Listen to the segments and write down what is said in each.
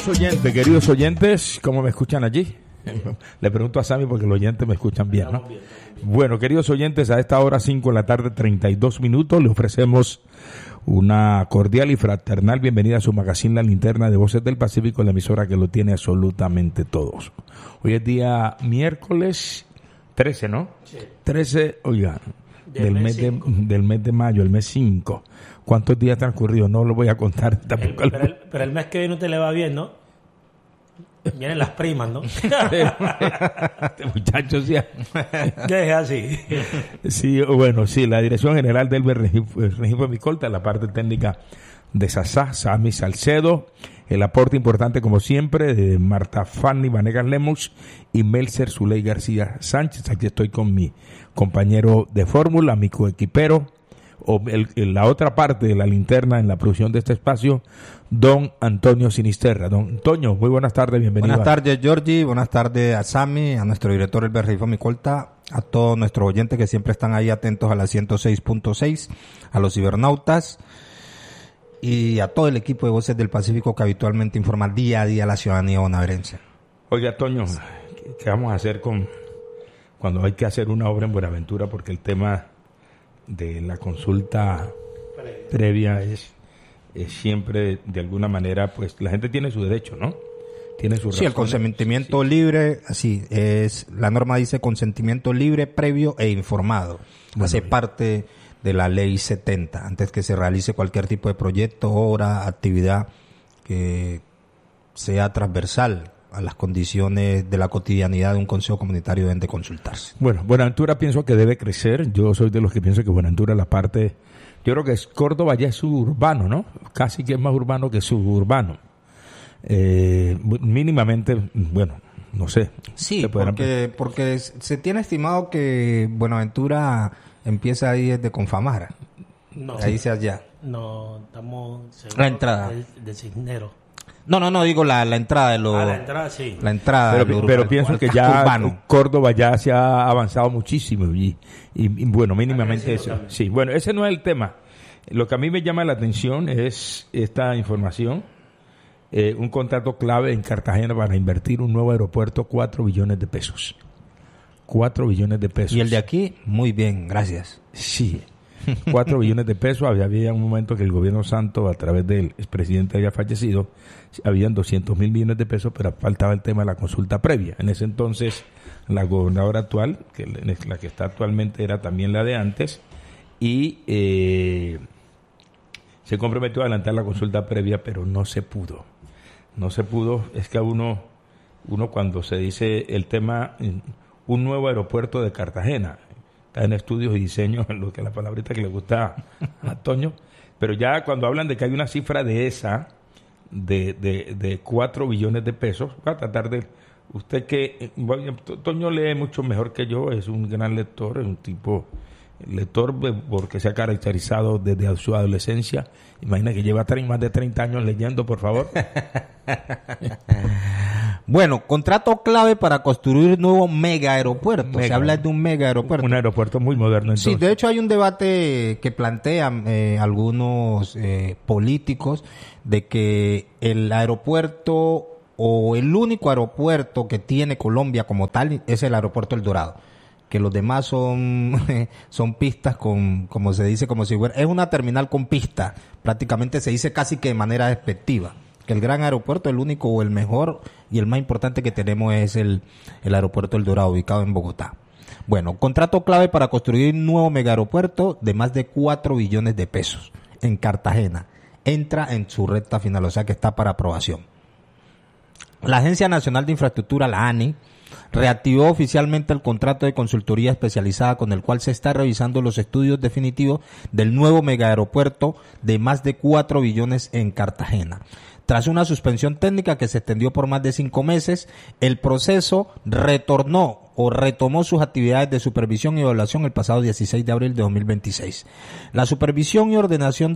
Queridos oyentes, ¿cómo me escuchan allí? Le pregunto a Sammy porque los oyentes me escuchan bien, ¿no? Bueno, queridos oyentes, a esta hora 5 de la tarde, 32 minutos, le ofrecemos una cordial y fraternal bienvenida a su magazine La Linterna de Voces del Pacífico, la emisora que lo tiene absolutamente todos. Hoy es día miércoles 13, ¿no? Sí. 13, oigan, del mes de mayo, el mes 5. ¿Cuántos días transcurridos? No lo voy a contar. Pero el mes que viene usted le va bien, ¿no? Vienen las primas, ¿no? Este muchacho sí. Es así. Sí, bueno, sí, la Dirección General del Registro de Micolta, la parte técnica de Sasá, Sammy Salcedo, el aporte importante, como siempre, de Marta Fanny Vanegas Lemus y Melcer Zuley García Sánchez. Aquí estoy con mi compañero de fórmula, mi coequipero, la otra parte de la linterna en la producción de este espacio, don Antonio Sinisterra. Don Antonio, muy buenas tardes, bienvenido. Buenas tardes, Georgie, buenas tardes a Sammy, a nuestro director Elber Regifo Micolta, a todos nuestros oyentes que siempre están ahí atentos a la 106.6, a los cibernautas y a todo el equipo de Voces del Pacífico que habitualmente informa día a día a la ciudadanía bonaerense. Oiga, Toño, ¿qué vamos a hacer cuando hay que hacer una obra en Buenaventura? Porque el tema de la consulta previa es siempre, de alguna manera, pues la gente tiene su derecho, ¿no? Tiene su razón. Sí, el consentimiento libre, así es, la norma dice consentimiento libre, previo e informado. Bueno, hace parte de la ley 70, antes que se realice cualquier tipo de proyecto, obra, actividad que sea transversal a las condiciones de la cotidianidad de un consejo comunitario, deben de consultarse. Bueno, Buenaventura pienso que debe crecer. Yo soy de los que pienso que Buenaventura la parte, yo creo que Córdoba ya es suburbano, ¿no? Casi que es más urbano que suburbano. Mínimamente, bueno, no sé. Sí, porque se tiene estimado que Buenaventura empieza ahí desde Confamara. No, ahí se allá. No, estamos seguros la entrada de Cisnero. No, digo la entrada de la entrada, sí. La entrada pero pienso que ya urbano. Córdoba ya se ha avanzado muchísimo y bueno, mínimamente eso. También. Sí, bueno, ese no es el tema. Lo que a mí me llama la atención es esta información. Un contrato clave en Cartagena para invertir un nuevo aeropuerto, 4 billones de pesos. 4 billones de pesos. Y el de aquí, muy bien, gracias. Sí. 4 billones de pesos. Había un momento que el gobierno Santo, a través del expresidente había fallecido, habían 200.000 millones de pesos, pero faltaba el tema de la consulta previa. En ese entonces, la gobernadora actual, la que está actualmente era también la de antes, y se comprometió a adelantar la consulta previa, pero no se pudo. No se pudo. Es que a uno cuando se dice el tema, un nuevo aeropuerto de Cartagena, está en estudios y diseños, lo que la palabrita que le gusta a Toño, pero ya cuando hablan de que hay una cifra de esa, de 4 billones de pesos, va a tratar de, usted que, Toño lee mucho mejor que yo, es un gran lector, es un tipo lector porque se ha caracterizado desde su adolescencia. Imagina que lleva más de 30 años leyendo, por favor. Bueno, contrato clave para construir nuevo mega aeropuerto. Se habla de un mega aeropuerto. Un aeropuerto muy moderno, entonces. Sí, de hecho hay un debate que plantean algunos políticos de que el aeropuerto o el único aeropuerto que tiene Colombia como tal es el aeropuerto El Dorado. Que los demás son pistas como se dice, como si fuera, es una terminal con pista. Prácticamente se dice casi que de manera despectiva. Que el gran aeropuerto, el único o el mejor y el más importante que tenemos es el aeropuerto El Dorado, ubicado en Bogotá. Bueno, contrato clave para construir un nuevo mega aeropuerto de más de 4 billones de pesos en Cartagena. Entra en su recta final, o sea que está para aprobación. La Agencia Nacional de Infraestructura, la ANI, reactivó oficialmente el contrato de consultoría especializada con el cual se está revisando los estudios definitivos del nuevo megaaeropuerto de más de 4 billones en Cartagena. Tras una suspensión técnica que se extendió por más de 5 meses, el proceso retomó sus actividades de supervisión y evaluación el pasado 16 de abril de 2026. La supervisión y ordenación,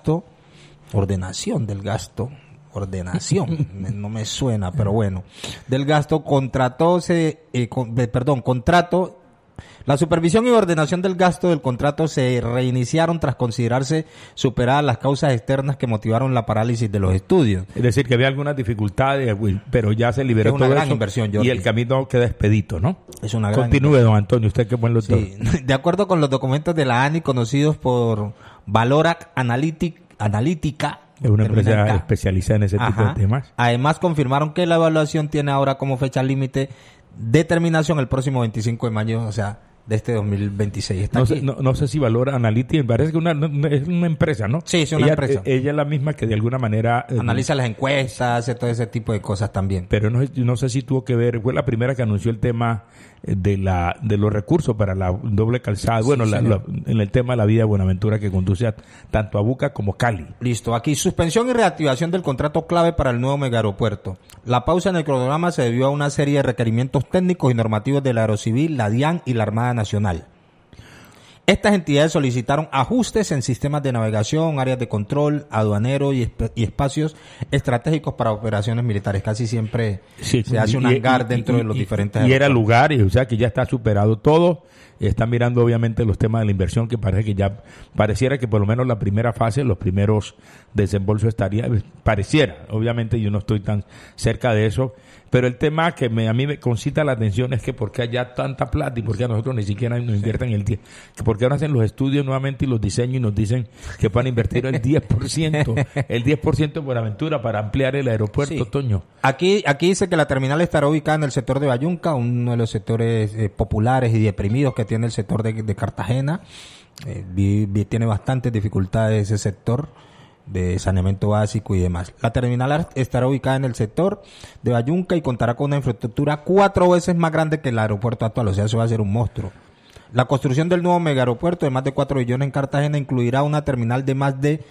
no me suena, pero bueno, del gasto contrato La supervisión y ordenación del gasto del contrato se reiniciaron tras considerarse superadas las causas externas que motivaron la parálisis de los estudios. Es decir, que había algunas dificultades, pero ya se liberó Es una todo gran eso inversión, Jordi. y el camino queda expedito, ¿no? Es una gran Continúe, don Antonio, usted que es buen lector. Sí. De acuerdo con los documentos de la ANI conocidos por Valorac Analítica, Es una termina en empresa K. especializada en ese tipo Ajá. de temas. Además confirmaron que la evaluación tiene ahora como fecha límite de terminación el próximo 25 de mayo, o sea, de este 2026. Está No aquí. sé, no sé si valora Analytics, parece que es una empresa, ¿no? Sí, es una empresa. Ella es la misma que de alguna manera... Analiza las encuestas, hace todo ese tipo de cosas también. Pero no sé si tuvo que ver, fue la primera que anunció el tema de los recursos para la doble calzada, bueno, señor. en el tema de la vía de Buenaventura que conduce tanto a Buca como Cali. Listo, aquí suspensión y reactivación del contrato clave para el nuevo megaaeropuerto. La pausa en el cronograma se debió a una serie de requerimientos técnicos y normativos de la Aerocivil, la DIAN y la Armada Nacional. Estas entidades solicitaron ajustes en sistemas de navegación, áreas de control, aduanero y espacios estratégicos para operaciones militares. Casi siempre Sí, se hace un hangar dentro de los diferentes y era aeropuertos. lugar, o sea que ya está superado todo. Están mirando obviamente los temas de la inversión, que parece que ya pareciera que por lo menos la primera fase, los primeros desembolsos estaría, pareciera, obviamente yo no estoy tan cerca de eso, pero el tema que a mí me concita la atención es que por qué haya tanta plata y por qué a nosotros ni siquiera nos invierten el 10%, que por qué ahora hacen los estudios nuevamente y los diseños y nos dicen que van a invertir el 10% en Buenaventura para ampliar el aeropuerto, Sí. Toño. Aquí dice que la terminal estará ubicada en el sector de Bayunca, uno de los sectores populares y deprimidos que tiene el sector de Cartagena. Tiene bastantes dificultades ese sector de saneamiento básico y demás. La terminal estará ubicada en el sector de Bayunca y contará con una infraestructura 4 veces más grande que el aeropuerto actual, o sea, eso va a ser un monstruo. La construcción del nuevo megaaeropuerto de más de 4 billones en Cartagena incluirá una terminal de más de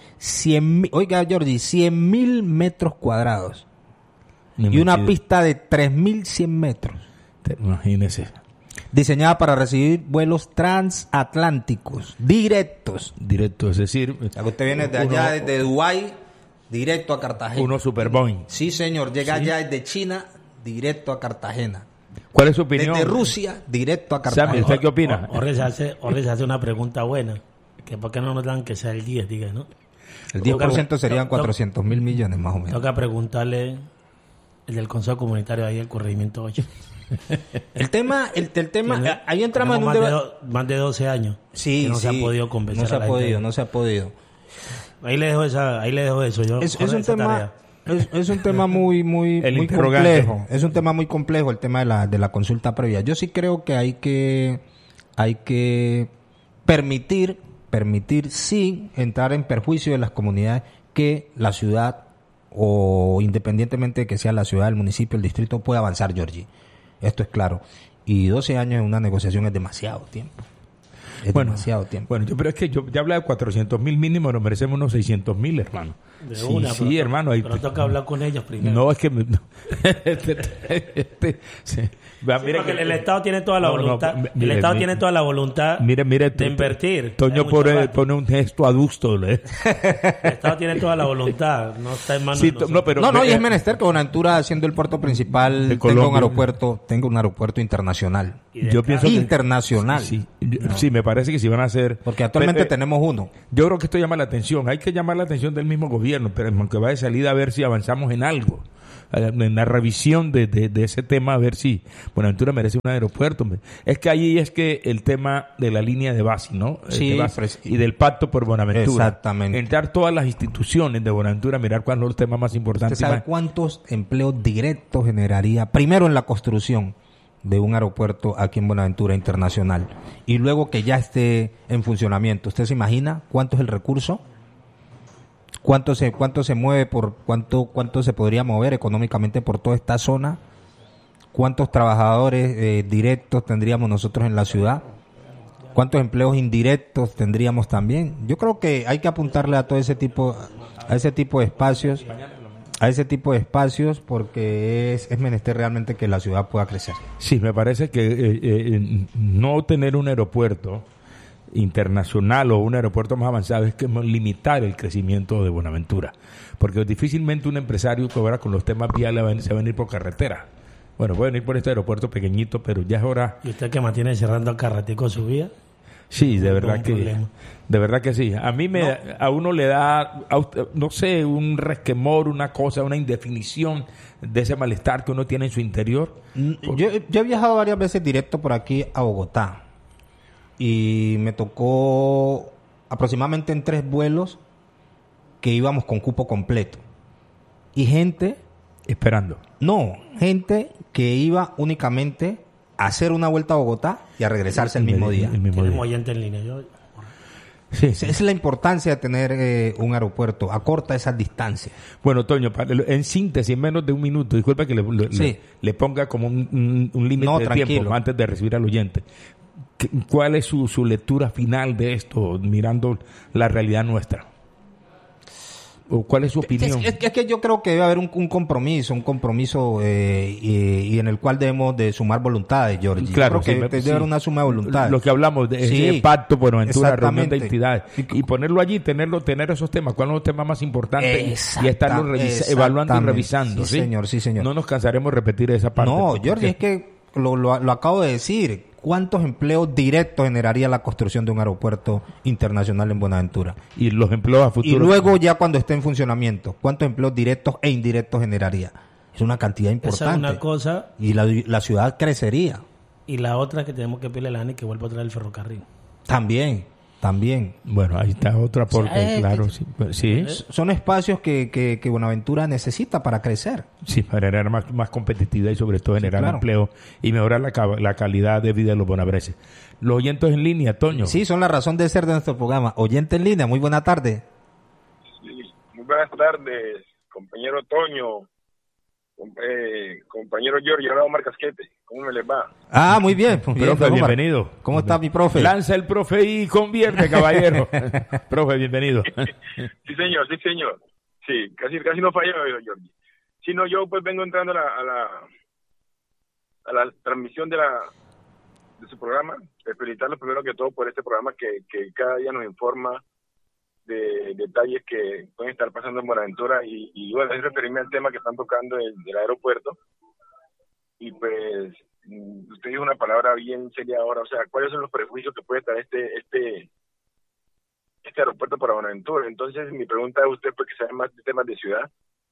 100.000 metros cuadrados y una pista de 3.100 metros. Imagínese. Diseñada para recibir vuelos transatlánticos directos. Directo, es decir, O sea, que usted viene de allá, desde Dubái, directo a Cartagena. uno Super Boeing. Sí, señor. Llega allá desde China, directo a Cartagena. ¿Cuál es su opinión? Desde Rusia, directo a Sammy, Cartagena. ¿usted qué opina? Orre se hace una pregunta buena. Que ¿por qué no nos dan que sea el 10, diga, no? El 10% serían Toca- 400.000 millones más o menos. Toca preguntarle el del Consejo Comunitario ahí, el corregimiento 8. El tema, Tiene- ahí entramos en un tenemos debate. más de 12 años. Sí, que no se sí. ha podido convencer No se a ha la podido, gente. no se ha podido. Ahí le dejo eso. Yo Es corre un esa tema, tarea. es un tema muy El muy interrogante. complejo. Es un tema muy complejo el tema de la consulta previa. Yo sí creo que hay que permitir sin entrar en perjuicio de las comunidades que la ciudad, o independientemente de que sea la ciudad, el municipio, el distrito, pueda avanzar, Georgie. Esto es claro. Y 12 años en una negociación es demasiado tiempo. Es demasiado tiempo. Bueno, pero es que yo ya hablaba de 400.000 mínimo, nos merecemos unos 600.000, hermano. De Sí, una, sí, pero hermano. Ahí, Pero toca hablar con ellos primero. no, es que... sí. Va, Sí, mire porque que- el Estado tiene toda la No, no, voluntad. mire, el Estado mire, tiene toda la voluntad Mire, de invertir. Toño Hay mucho pone gasto. un gesto adusto. El Estado tiene toda la voluntad. No está en manos Sí, de nosotros. no, pero... No, y es menester que Buenaventura, siendo el puerto principal, De tenga Colombia. un aeropuerto internacional. Y de Yo acá- pienso que... Internacional. Sí, sí, me parece que si van a hacer... Porque actualmente Pero, tenemos uno. yo creo que esto llama la atención. Hay que llamar la atención del mismo gobierno, pero aunque va de salida a ver si avanzamos en algo. En la revisión de ese tema, a ver si Buenaventura merece un aeropuerto. Es que ahí es que el tema de la línea de base, ¿no? Sí, De base, pues, y del pacto por Buenaventura. Exactamente. Entrar todas las instituciones de Buenaventura, mirar cuáles son los temas más ¿Usted importantes. sabe cuántos empleos directos generaría primero en la construcción de un aeropuerto aquí en Buenaventura Internacional y luego que ya esté en funcionamiento? ¿Usted se imagina cuánto es el recurso? ¿Cuánto se mueve cuánto se podría mover económicamente por toda esta zona? ¿Cuántos trabajadores directos tendríamos nosotros en la ciudad? ¿Cuántos empleos indirectos tendríamos también? Yo creo que hay que apuntarle a todo ese tipo de espacios, porque es menester realmente que la ciudad pueda crecer. Sí, me parece que no tener un aeropuerto internacional o un aeropuerto más avanzado es que limitar el crecimiento de Buenaventura, porque difícilmente un empresario que ahora con los temas viales se va a venir por carretera. Bueno, pueden ir por este aeropuerto pequeñito, pero ya es hora. ¿Y usted que mantiene cerrando el carretico su vía? Sí, de No verdad hay que problema. de verdad que sí. A mí a uno le da no sé, un resquemor, una cosa, una indefinición de ese malestar que uno tiene en su interior. Yo he viajado varias veces directo por aquí a Bogotá y me tocó aproximadamente en 3 vuelos que íbamos con cupo completo y gente que iba únicamente a hacer una vuelta a Bogotá y a regresarse el mismo día. Tenemos oyente en línea. Sí. Esa es la importancia de tener un aeropuerto, acorta esas distancias. Bueno, Toño, en síntesis, en menos de un minuto, disculpa que le ponga como un límite de tranquilo. tiempo antes de recibir al oyente. ¿Cuál es su lectura final de esto, mirando la realidad nuestra? ¿O cuál es su opinión? Es que yo creo que debe haber un compromiso y en el cual debemos de sumar voluntades, Georgie. Claro, yo creo que debe haber una suma de voluntades. Lo que hablamos de ese pacto por aventura, reunión de entidades. Y y ponerlo allí, tener esos temas. ¿Cuáles son los temas más importantes? Y estarlo evaluando y revisando. Sí, señor. No nos cansaremos de repetir esa parte. No, Georgie, es que lo acabo de decir. ¿Cuántos empleos directos generaría la construcción de un aeropuerto internacional en Buenaventura? Y los empleos a futuro. Y luego ya cuando esté en funcionamiento, ¿cuántos empleos directos e indirectos generaría? Es una cantidad importante. Esa es una cosa. Y la ciudad crecería. Y la otra que tenemos que pedirle a la ANI que vuelva a traer el ferrocarril. También. Bueno, ahí está otro aporte, claro. Sí. Son espacios que Buenaventura necesita para crecer. Sí, para generar más competitividad y sobre todo generar empleo y mejorar la calidad de vida de los bonaerenses. Los oyentes en línea, Toño. Sí, son la razón de ser de nuestro programa. Oyente en línea, muy buena tarde. Sí, muy buenas tardes, compañero Toño, compañero Giorgio, ahora Omar Casquete. ¿Cómo me les va? Muy bien. Profe, bienvenido. ¿Cómo está mi profe? Lanza el profe y convierte, caballero. Profe, bienvenido. Sí, señor. Sí, casi no falla, Giorgio. Sí, no, yo pues vengo entrando a la transmisión de su programa. Felicitarlos primero que todo por este programa que cada día nos informa de detalles que pueden estar pasando en Buenaventura y bueno, es referirme al tema que están tocando del aeropuerto. Y pues usted dijo una palabra bien seria ahora, o sea, ¿cuáles son los prejuicios que puede traer este aeropuerto para Buenaventura? Entonces mi pregunta a usted, porque sabe más de temas de ciudad,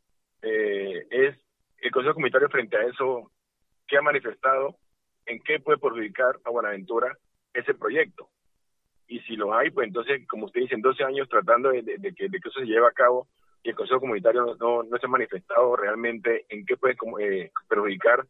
es el Consejo Comunitario frente a eso, ¿qué ha manifestado? ¿En qué puede perjudicar a Buenaventura ese proyecto? Y si lo hay, pues entonces, como usted dice, en 12 años tratando de que eso se lleve a cabo y el Consejo Comunitario no se ha manifestado realmente en qué puede perjudicar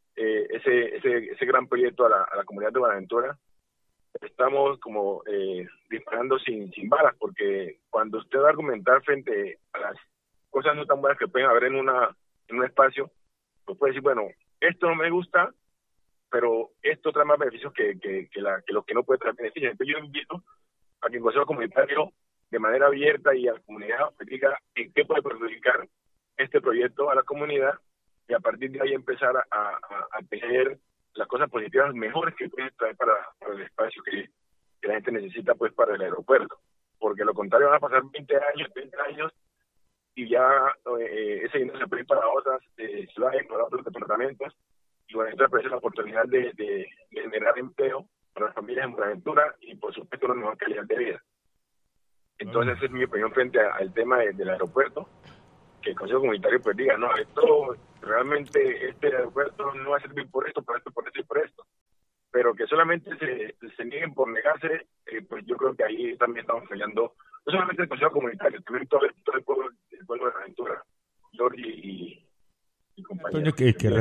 ese gran proyecto a la comunidad de Buenaventura. Estamos como disparando sin balas, porque cuando usted va a argumentar frente a las cosas no tan buenas que pueden haber en un espacio, pues puede decir, bueno, esto no me gusta, pero esto trae más beneficios que los que no puede traer beneficios. Entonces yo invito a que el Consejo Comunitario, de manera abierta y a la comunidad, diga en qué puede perjudicar este proyecto a la comunidad, y a partir de ahí empezar a tejer las cosas positivas mejores que pueden traer para el espacio que la gente necesita pues para el aeropuerto. Porque lo contrario van a pasar 20 años y ya ese dinero se puede ir para otras ciudades, para otros departamentos, y bueno, esto ofrece la oportunidad de generar empleo para las familias en Buenaventura y por supuesto una mejor calidad de vida. Entonces esa es mi opinión frente al tema del aeropuerto, que el Consejo Comunitario pues diga, no, esto realmente este aeropuerto no va a servir por esto y por esto, pero que solamente se nieguen por negarse, pues yo creo que ahí también estamos fallando, no solamente el Consejo Comunitario, también todo el pueblo de Buenaventura, Jorge y compañeros.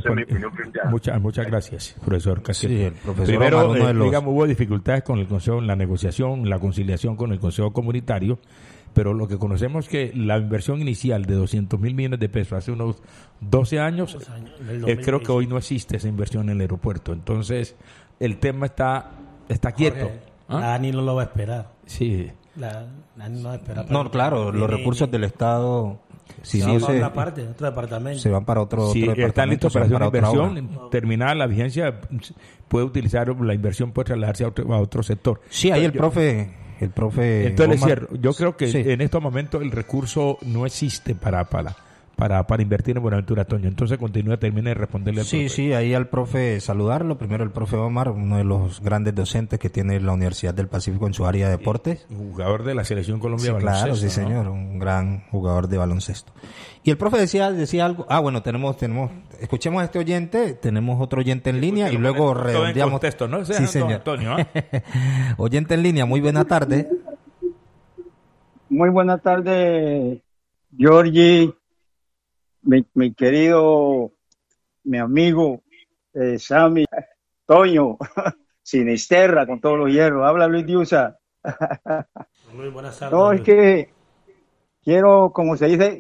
Muchas gracias, profesor Casquete. Sí, el profesor Primero, Omar, digamos, hubo dificultades con el Consejo en la negociación, la conciliación con el Consejo Comunitario, pero lo que conocemos es que la inversión inicial de 200.000 millones de pesos hace unos 12 años, creo que hoy no existe esa inversión en el aeropuerto. Entonces, el tema está quieto. La ANI no lo va a esperar. Sí. La ANI no va a esperar. No, claro, los recursos del Estado van para otra parte, otro departamento. Se van para otro departamento. Están listos para hacer una inversión. obra. Terminada la vigencia, puede utilizar la inversión, puede trasladarse a otro sector. Sí, ahí el profe entonces, Omar, yo creo que en estos momentos el recurso no existe para para invertir en Buenaventura, Toño. Entonces termine de responderle al profe. Sí, ahí al profe saludarlo. Primero el profe Omar, uno de los grandes docentes que tiene la Universidad del Pacífico en su área de deportes. Jugador de la Selección Colombia de baloncesto. Claro, sí, ¿no? señor, un gran jugador de baloncesto. Y el profe decía algo. Bueno, escuchemos a este oyente, tenemos otro oyente en línea y luego redondeamos. Contexto, ¿no? Sí, señor. Antonio, ¿eh? Oyente en línea, muy buena tarde. Muy buena tarde, Georgie, mi querido, mi amigo, Sammy, Toño, Sinisterra, con todos los hierros. Habla Luis Diusa. Muy buenas tardes. No, es que quiero, como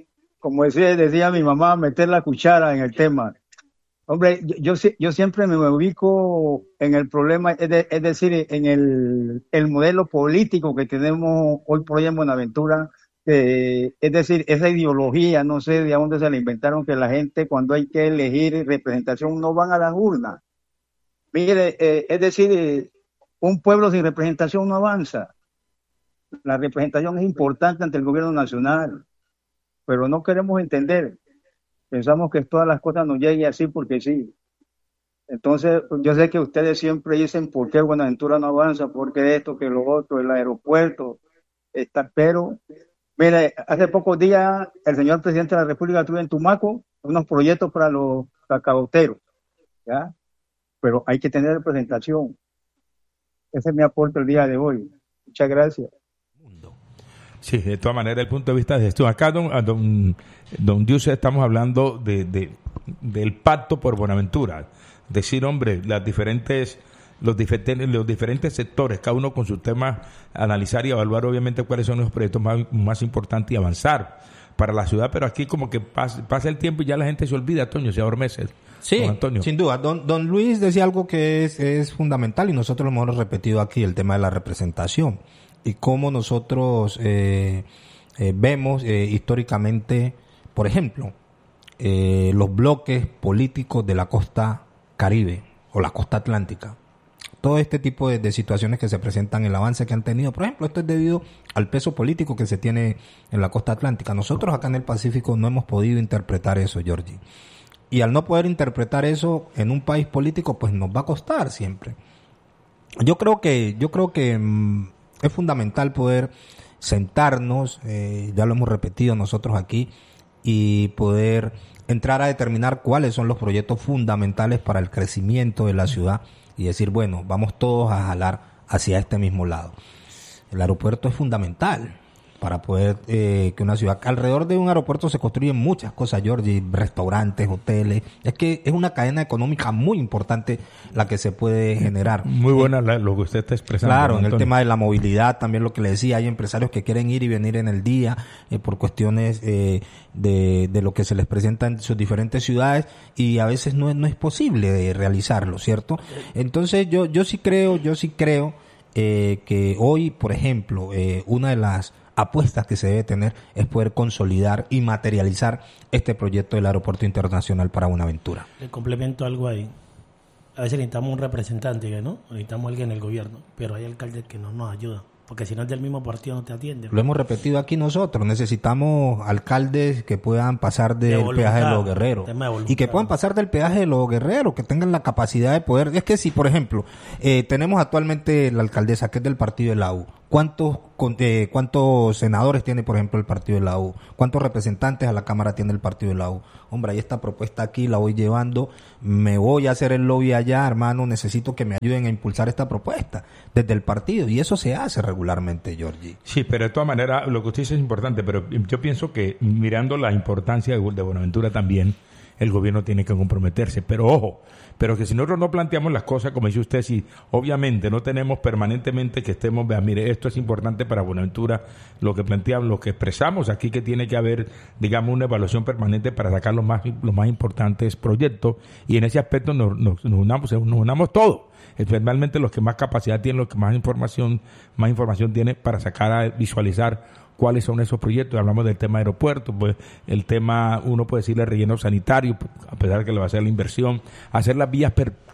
decía mi mamá, meter la cuchara en el tema. Hombre, yo siempre me ubico en el problema, es decir, en el modelo político que tenemos hoy por hoy en Buenaventura. Es decir, esa ideología, no sé de dónde se la inventaron, que la gente cuando hay que elegir representación no van a las urnas. Mire, es decir, un pueblo sin representación no avanza. La representación es importante ante el gobierno nacional, pero no queremos entender. Pensamos que todas las cosas nos lleguen así porque sí. Entonces, yo sé que ustedes siempre dicen por qué Buenaventura no avanza, por qué esto, que lo otro, el aeropuerto, pero, mire, hace pocos días el señor presidente de la República tuvo en Tumaco unos proyectos para los cacaoteros, ¿ya? Pero hay que tener representación. Ese es mi aporte el día de hoy. Muchas gracias. Sí, de todas maneras, el punto de vista de esto. Acá, don Dios, estamos hablando del pacto por Buenaventura. Decir, hombre, los diferentes sectores, cada uno con sus temas, analizar y evaluar obviamente cuáles son los proyectos más importantes y avanzar para la ciudad. Pero aquí como que pasa el tiempo y ya la gente se olvida, Toño, se adormece. Sí, sin duda. Don Luis decía algo que es fundamental y nosotros lo hemos repetido aquí, el tema de la representación. Y cómo nosotros vemos históricamente, por ejemplo, los bloques políticos de la costa Caribe o la costa atlántica. Todo este tipo de situaciones que se presentan, el avance que han tenido. Por ejemplo, esto es debido al peso político que se tiene en la costa atlántica. Nosotros acá en el Pacífico no hemos podido interpretar eso, Georgie. Y al no poder interpretar eso en un país político, pues nos va a costar siempre. Yo creo que es fundamental poder sentarnos, ya lo hemos repetido nosotros aquí, y poder entrar a determinar cuáles son los proyectos fundamentales para el crecimiento de la ciudad y decir, bueno, vamos todos a jalar hacia este mismo lado. El aeropuerto es fundamental para poder que una ciudad... Alrededor de un aeropuerto se construyen muchas cosas, Georgie, restaurantes, hoteles. Es que es una cadena económica muy importante la que se puede generar. Muy buena lo que usted está expresando. Claro, en Antonio. el tema de la movilidad, también lo que le decía, hay empresarios que quieren ir y venir en el día por cuestiones de lo que se les presenta en sus diferentes ciudades y a veces no es posible realizarlo, ¿cierto? Entonces yo sí creo que hoy, por ejemplo, una de las apuestas que se debe tener es poder consolidar y materializar este proyecto del Aeropuerto Internacional para Buenaventura. Le complemento algo ahí. A veces necesitamos un representante, ¿no? Necesitamos alguien en el gobierno, pero hay alcaldes que no nos ayudan, porque si no es del mismo partido no te atienden. Lo hemos repetido aquí nosotros, necesitamos alcaldes que puedan pasar del peaje de los guerreros y que puedan pasar del peaje de los guerreros, que tengan la capacidad de poder. Es que si, por ejemplo, tenemos actualmente la alcaldesa que es del partido de la U, ¿cuántos senadores tiene, por ejemplo, el partido de la U? ¿Cuántos representantes a la Cámara tiene el partido de la U? Hombre, hay esta propuesta aquí, la voy llevando, me voy a hacer el lobby allá, hermano, necesito que me ayuden a impulsar esta propuesta desde el partido, y eso se hace regularmente, Georgie. Sí, pero de todas maneras, lo que usted dice es importante, pero yo pienso que mirando la importancia de Buenaventura también, el gobierno tiene que comprometerse, pero ojo, pero que si nosotros no planteamos las cosas, como dice usted, si obviamente no tenemos permanentemente que estemos, vean, mire, esto es importante para Buenaventura, lo que planteamos, lo que expresamos aquí, que tiene que haber, digamos, una evaluación permanente para sacar los más importantes proyectos, y en ese aspecto nos unamos todos, especialmente los que más capacidad tienen, los que más información tienen para sacar a visualizar cuáles son esos proyectos. Hablamos del tema aeropuerto, pues uno puede decirle relleno sanitario, a pesar de que le va a hacer la inversión, hacer las vías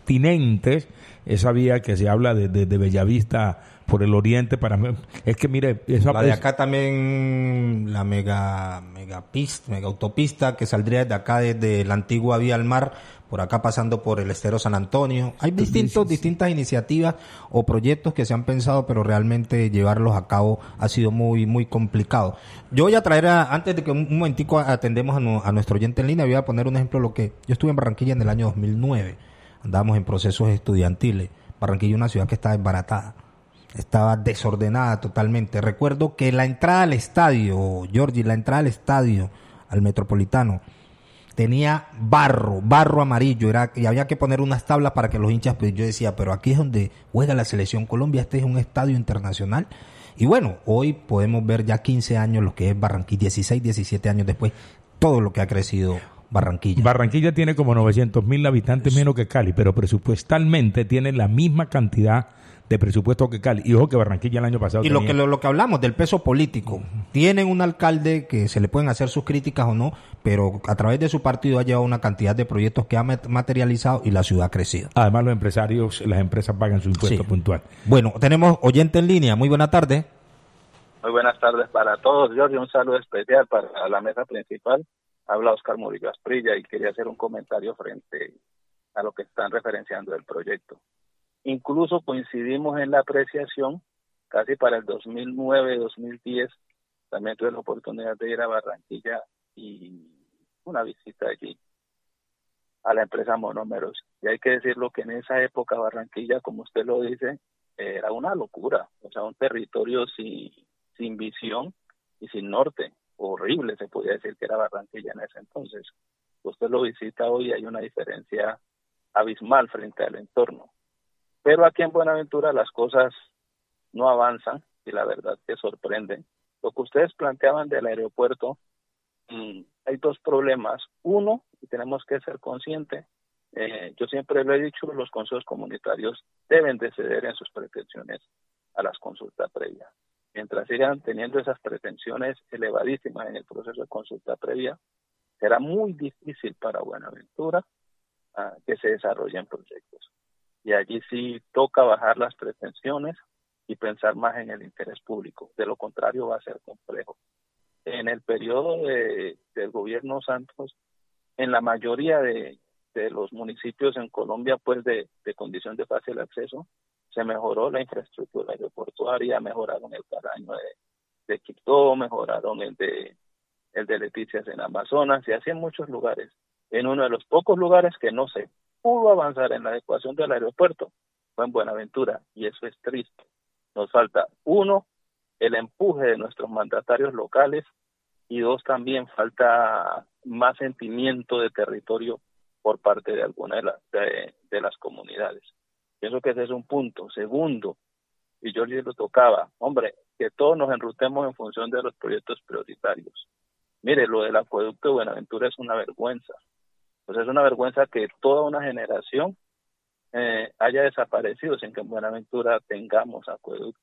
pertinentes, esa vía que se habla de Bellavista por el oriente, para mí, es que mire, eso la de acá también, la mega autopista que saldría desde acá, desde la antigua vía al mar, por acá pasando por el estero San Antonio. Hay distintas iniciativas o proyectos que se han pensado, pero realmente llevarlos a cabo ha sido muy, muy complicado. Yo voy a traer, antes de que un momentico atendemos a nuestro oyente en línea, voy a poner un ejemplo de lo que yo estuve en Barranquilla en el año 2009. Andábamos en procesos estudiantiles. Barranquilla es una ciudad que estaba desbaratada. Estaba desordenada totalmente. Recuerdo que la entrada al estadio, Georgie, la entrada al estadio, al Metropolitano, tenía barro amarillo, y había que poner unas tablas para que los hinchas, pues yo decía, pero aquí es donde juega la Selección Colombia, este es un estadio internacional. Y bueno, hoy podemos ver ya 15 años lo que es Barranquilla, 16, 17 años después, todo lo que ha crecido Barranquilla. Barranquilla tiene como 900,000 habitantes menos que Cali, pero presupuestalmente tiene la misma cantidad de presupuesto que Cali. Y ojo que Barranquilla el año pasado y tenía... lo que hablamos del peso político. Tienen un alcalde que se le pueden hacer sus críticas o no, pero a través de su partido ha llevado una cantidad de proyectos que ha materializado y la ciudad ha crecido. Además, los empresarios, las empresas pagan su impuesto puntual. Bueno, tenemos oyente en línea. Muy buena tarde. Muy buenas tardes para todos. Jorge, un saludo especial para la mesa principal. Habla Oscar Murillo Asprilla y quería hacer un comentario frente a lo que están referenciando del proyecto. Incluso coincidimos en la apreciación, casi para el 2009-2010, también tuve la oportunidad de ir a Barranquilla y una visita allí a la empresa Monómeros. Y hay que decirlo que en esa época Barranquilla, como usted lo dice, era una locura, o sea, un territorio sin visión y sin norte. Horrible se podía decir que era Barranquilla en ese entonces. Usted lo visita hoy y hay una diferencia abismal frente al entorno. Pero aquí en Buenaventura las cosas no avanzan y la verdad que sorprenden. Lo que ustedes planteaban del aeropuerto, hay dos problemas. Uno, y tenemos que ser conscientes, yo siempre lo he dicho, los consejos comunitarios deben de ceder en sus pretensiones a las consultas previas. Mientras sigan teniendo esas pretensiones elevadísimas en el proceso de consulta previa, será muy difícil para Buenaventura que se desarrollen proyectos. Y allí sí toca bajar las pretensiones y pensar más en el interés público. De lo contrario va a ser complejo. En el periodo del gobierno Santos, en la mayoría de los municipios en Colombia, pues de condición de fácil acceso, se mejoró la infraestructura aeroportuaria, mejoraron el Caraño de Quibdó, mejoraron el de Leticias en Amazonas, y así en muchos lugares. En uno de los pocos lugares que no se pudo avanzar en la adecuación del aeropuerto fue en Buenaventura, y eso es triste. Nos falta, uno, el empuje de nuestros mandatarios locales, y dos, también falta más sentimiento de territorio por parte de algunas de las comunidades. Pienso que ese es un punto. Segundo, y yo les lo tocaba, hombre, que todos nos enrutemos en función de los proyectos prioritarios. Mire, lo del acueducto de Buenaventura es una vergüenza. Pues es una vergüenza que toda una generación haya desaparecido sin que en Buenaventura tengamos acueducto.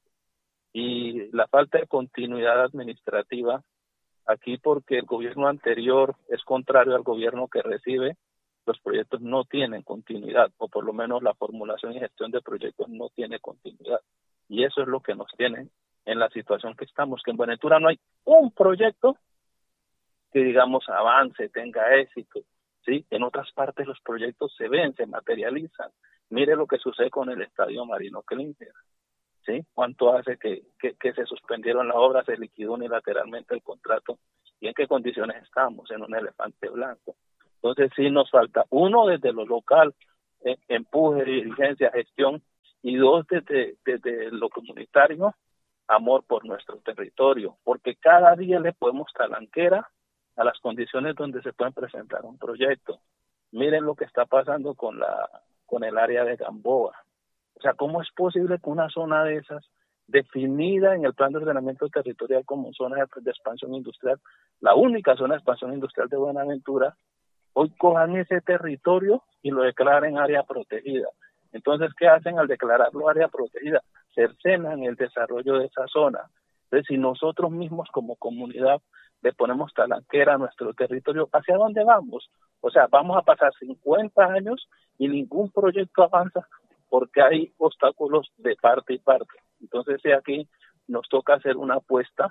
Y la falta de continuidad administrativa aquí, porque el gobierno anterior es contrario al gobierno que recibe, los proyectos no tienen continuidad, o por lo menos la formulación y gestión de proyectos no tiene continuidad. Y eso es lo que nos tiene en la situación que estamos, que en Buenaventura no hay un proyecto que, digamos, avance, tenga éxito, ¿sí? En otras partes los proyectos se ven, se materializan. Mire lo que sucede con el Estadio Marino Clinker, ¿sí? ¿Cuánto hace que se suspendieron las obras, se liquidó unilateralmente el contrato? ¿Y en qué condiciones estamos? En un elefante blanco. Entonces sí nos falta, uno, desde lo local, empuje, dirigencia, gestión, y dos, desde lo comunitario, amor por nuestro territorio, porque cada día le podemos talanquera a las condiciones donde se pueden presentar un proyecto. Miren lo que está pasando con el área de Gamboa. O sea, ¿cómo es posible que una zona de esas, definida en el plan de ordenamiento territorial como zona de expansión industrial, la única zona de expansión industrial de Buenaventura, hoy cojan ese territorio y lo declaren área protegida? Entonces, ¿qué hacen al declararlo área protegida? Cercenan el desarrollo de esa zona. Entonces, si nosotros mismos como comunidad le ponemos talanquera a nuestro territorio, ¿hacia dónde vamos? O sea, vamos a pasar 50 años y ningún proyecto avanza porque hay obstáculos de parte y parte. Entonces, aquí nos toca hacer una apuesta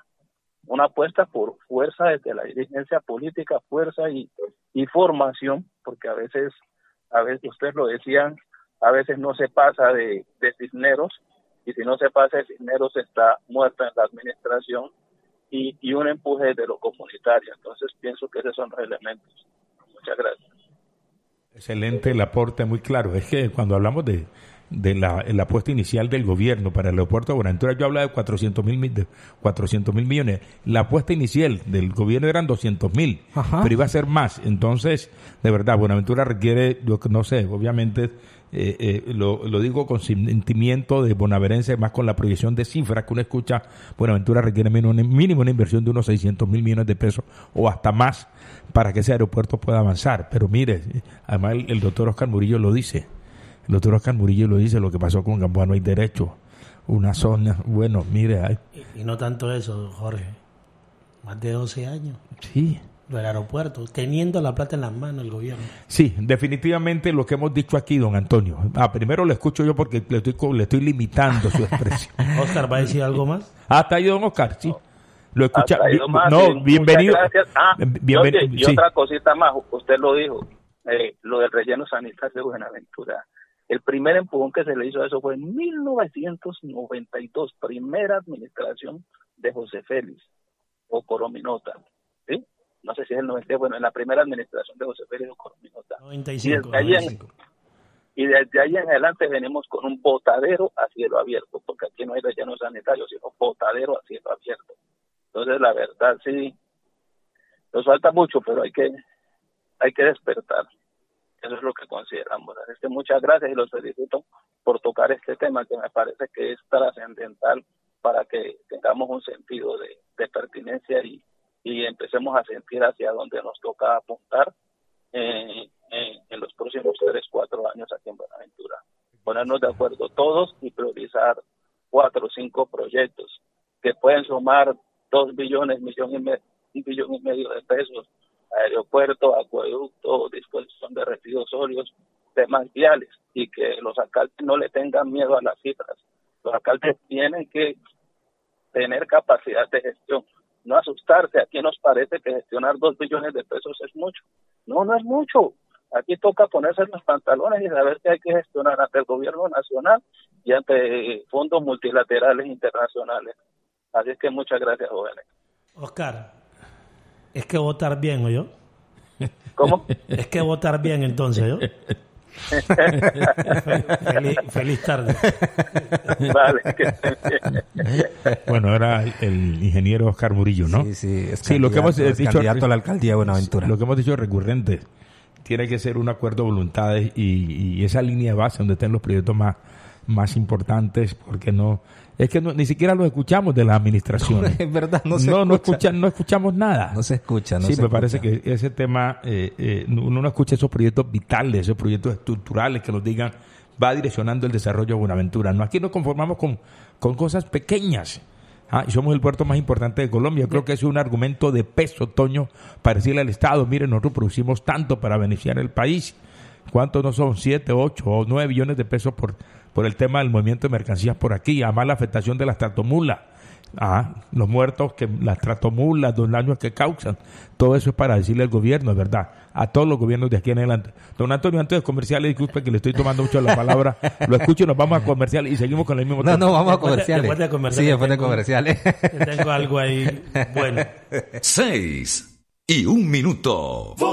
por fuerza desde la dirigencia política, fuerza y formación, porque a veces ustedes lo decían, a veces no se pasa de Cisneros, y si no se pasa de Cisneros está muerta en la administración, y un empuje de lo comunitario. Entonces pienso que esos son los elementos. Muchas gracias. Excelente el aporte, muy claro. Es que cuando hablamos de la apuesta inicial del gobierno para el aeropuerto de Buenaventura, yo hablaba de 400.000 millones. La apuesta inicial del gobierno eran 200.000, pero iba a ser más. Entonces, de verdad, Buenaventura requiere, yo no sé, obviamente, lo digo con sentimiento de bonaverense, más con la proyección de cifras que uno escucha. Buenaventura requiere mínimo una inversión de unos 600.000 millones de pesos o hasta más para que ese aeropuerto pueda avanzar. Pero mire, además el doctor Oscar Murillo lo dice. El doctor Oscar Murillo lo dice, lo que pasó con Gamboa no hay derecho. Una zona, bueno, mire. Y no tanto eso, Jorge. Más de 12 años. Sí. Del aeropuerto, teniendo la plata en las manos el gobierno. Sí, definitivamente lo que hemos dicho aquí, don Antonio. Primero lo escucho yo porque le estoy limitando su expresión. Oscar, ¿va a decir algo más? Hasta ahí, don Oscar, sí. Lo escucha. Sí, Bienvenido. Gracias. Bienvenido. Y otra cosita más, usted lo dijo, lo del relleno sanitario de Buenaventura. El primer empujón que se le hizo a eso fue en 1992, primera administración de José Félix o Corominota, ¿sí? No sé si es el 90, bueno, en la primera administración de José Félix o Corominota. 95. Y desde ahí en adelante venimos con un botadero a cielo abierto, porque aquí no hay relleno sanitario, sino botadero a cielo abierto. Entonces, la verdad, sí, nos falta mucho, pero hay que despertar. Eso es lo que consideramos. Así que muchas gracias y los felicito por tocar este tema que me parece que es trascendental para que tengamos un sentido de pertinencia y empecemos a sentir hacia dónde nos toca apuntar en los próximos 3-4 años aquí en Buenaventura. Ponernos de acuerdo todos y priorizar 4 o 5 proyectos que pueden sumar 2 billones, 1,5 billones de pesos: aeropuerto, acueducto, disposición de residuos sólidos, temas viales, y que los alcaldes no le tengan miedo a las cifras. Los alcaldes tienen que tener capacidad de gestión, no asustarse. Aquí nos parece que gestionar 2 billones de pesos es mucho. No es mucho. Aquí toca ponerse los pantalones y saber que hay que gestionar ante el gobierno nacional y ante fondos multilaterales internacionales. Así es que muchas gracias, jóvenes. Oscar, es que votar bien, ¿o yo? ¿Cómo? Es que votar bien, entonces, ¿yo? feliz tarde. Vale. Bueno, era el ingeniero Oscar Murillo, ¿no? Sí, es lo que hemos dicho, candidato a la alcaldía de Buenaventura. Lo que hemos dicho recurrente, tiene que ser un acuerdo de voluntades y esa línea de base donde estén los proyectos más importantes, porque ni siquiera los escuchamos de las administraciones. Es verdad, no escuchamos nada. No se escucha. Me parece que ese tema, uno no escucha esos proyectos vitales, esos proyectos estructurales que nos digan, va direccionando el desarrollo de Buenaventura. No, aquí nos conformamos con cosas pequeñas. Y somos el puerto más importante de Colombia. Yo creo que es un argumento de peso, Toño, para decirle al Estado, miren, nosotros producimos tanto para beneficiar el país. ¿Cuántos no son? 7, 8 o 9 billones de pesos por el tema del movimiento de mercancías por aquí. Además, la afectación de las tratomulas. Los muertos, las tratomulas, los daños que causan. Todo eso es para decirle al gobierno, es verdad, a todos los gobiernos de aquí en adelante. Don Antonio, antes de comerciales, disculpe que le estoy tomando mucho la palabra, lo escucho y nos vamos a comerciales y seguimos con el mismo tema. No, vamos a comerciales. Después de comerciales. Tengo algo ahí bueno. 6:01 minutos.